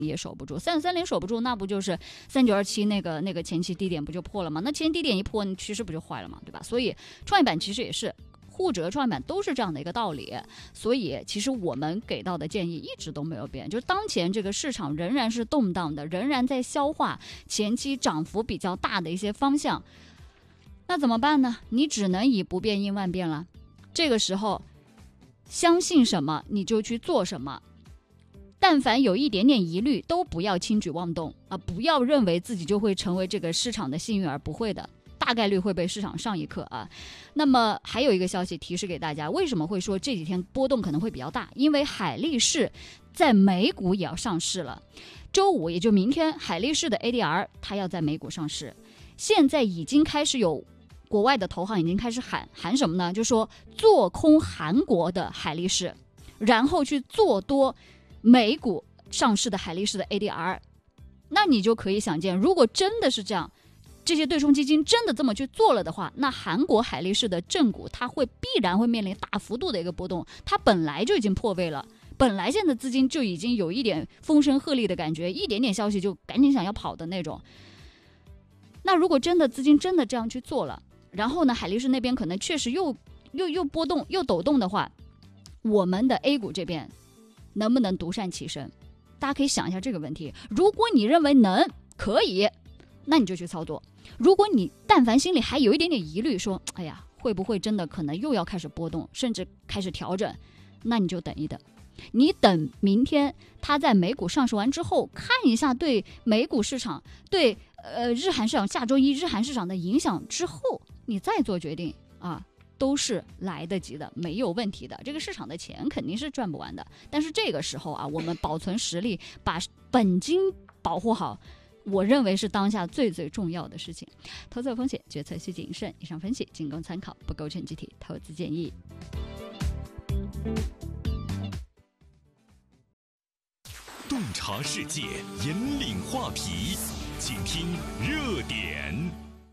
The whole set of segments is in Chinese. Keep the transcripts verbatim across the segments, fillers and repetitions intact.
也守不住，三九三零守不住，那不就是三九二七那个那个前期低点不就破了吗？那前期低点一破，趋势不就坏了吗？对吧？所以创业板其实也是。沪指和创业板都是这样的一个道理，所以其实我们给到的建议一直都没有变，就是当前这个市场仍然是动荡的，仍然在消化前期涨幅比较大的一些方向。那怎么办呢？你只能以不变应万变了。这个时候，相信什么你就去做什么。但凡有一点点疑虑，都不要轻举妄动啊！不要认为自己就会成为这个市场的幸运儿，不会的。大概率会被市场上一课啊。那么还有一个消息提示给大家，为什么会说这几天波动可能会比较大？因为海力士在美股也要上市了，周五也就明天，海力士的 A D R 它要在美股上市，现在已经开始有国外的投行已经开始喊喊什么呢？就说做空韩国的海力士，然后去做多美股上市的海力士的 A D R。 那你就可以想见，如果真的是这样，这些对冲基金真的这么去做了的话，那韩国海力士的正股它会必然会面临大幅度的一个波动，它本来就已经破位了，本来现在资金就已经有一点风声鹤唳的感觉，一点点消息就赶紧想要跑的那种。那如果真的资金真的这样去做了，然后呢海力士那边可能确实又又又波动又抖动的话，我们的 A 股这边能不能独善其身？大家可以想一下这个问题。如果你认为能可以，那你就去操作。如果你但凡心里还有一点点疑虑，说哎呀会不会真的可能又要开始波动，甚至开始调整，那你就等一等。你等明天它在美股上市完之后，看一下对美股市场对呃日韩市场下周一日韩市场的影响之后，你再做决定啊，都是来得及的，没有问题的。这个市场的钱肯定是赚不完的，但是这个时候啊，我们保存实力，把本金保护好，我认为是当下最最重要的事情。投资有风险，决策需谨慎。以上分析仅供参考，不构成具体投资建议。 洞察世界，引领话题，请听热点。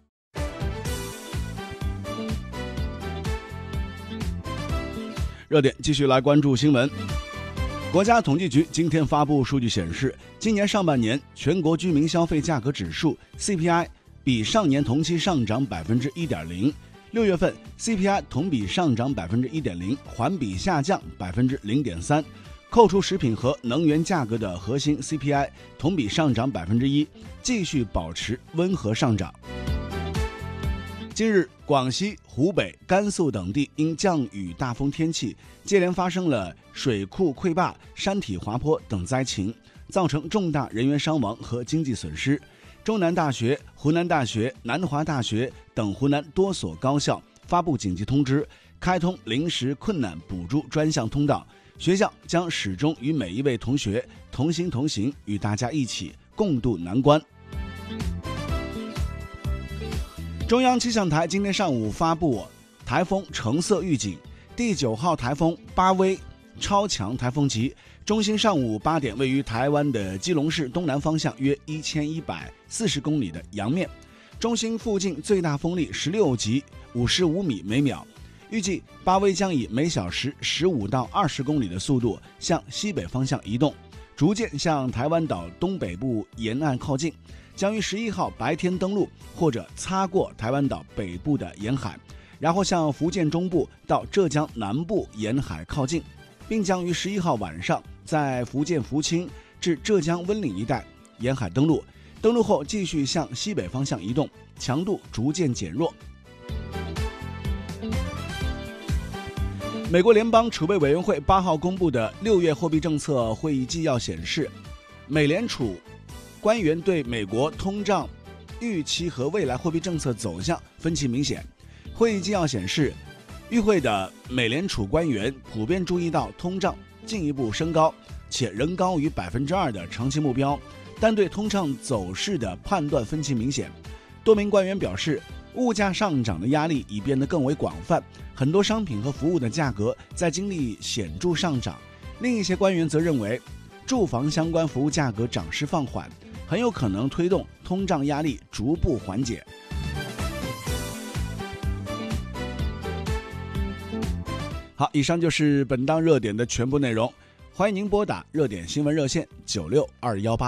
热点继续来关注新闻。国家统计局今天发布数据显示，今年上半年全国居民消费价格指数 C P I 比上年同期上涨 百分之一点零， 六月份 C P I 同比上涨 百分之一点零， 环比下降 百分之零点三， 扣除食品和能源价格的核心 C P I 同比上涨 百分之一， 继续保持温和上涨。近日，广西、湖北、甘肃等地因降雨大风天气，接连发生了水库溃坝、山体滑坡等灾情，造成重大人员伤亡和经济损失。中南大学、湖南大学、南华大学等湖南多所高校发布紧急通知，开通临时困难补助专项通道，学校将始终与每一位同学同心同行，与大家一起共度难关。中央气象台今天上午发布台风橙色预警，第九号台风巴威超强台风级，中心上午八点位于台湾的基隆市东南方向约一千一百四十公里的洋面，中心附近最大风力十六级，五十五米每秒。预计巴威将以每小时十五到二十公里的速度向西北方向移动，逐渐向台湾岛东北部沿岸靠近，将于十一号白天登陆或者擦过台湾岛北部的沿海，然后向福建中部到浙江南部沿海靠近，并将于十一号晚上在福建福清至浙江温岭一带沿海登陆，登陆后继续向西北方向移动，强度逐渐减弱。美国联邦储备委员会八号公布的六月货币政策会议纪要显示，美联储官员对美国通胀预期和未来货币政策走向分歧明显。会议纪要显示，与会的美联储官员普遍注意到通胀进一步升高，且仍高于 百分之二 的长期目标，但对通胀走势的判断分歧明显。多名官员表示，物价上涨的压力已变得更为广泛，很多商品和服务的价格在经历显著上涨。另一些官员则认为，住房相关服务价格涨势放缓，很有可能推动通胀压力逐步缓解。好，以上就是本档热点的全部内容。 欢迎您拨打热点新闻热线九六二幺八。